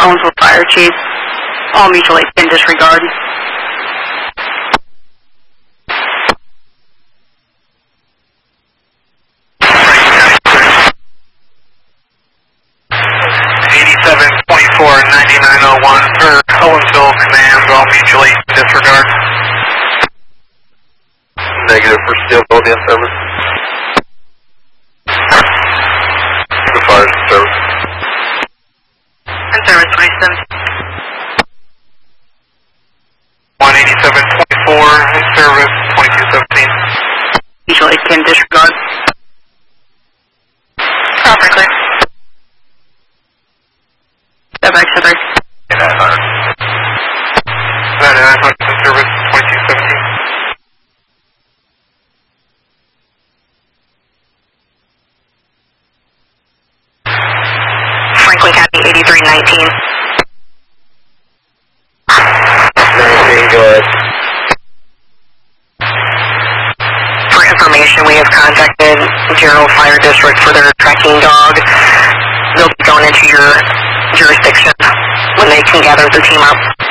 Owensville Fire Chief. All mutual aid in disregard. For Owensville commands, all mutually disregard. Negative for Steelville, in service. The fire's in service. In service, 27. 187.24, in service, 2217. Mutual aid in disregard. Proper clear. X-3. Service 2217. Franklin County 8319. 19, go ahead. For information, we have contacted General Fire District for their tracking dog. They'll be going into your jurisdiction when they can gather the team up.